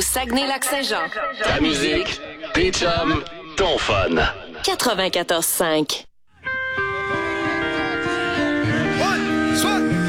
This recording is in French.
Saguenay-Lac-Saint-Jean. Ta musique, tes chums, ton fun. 94.5.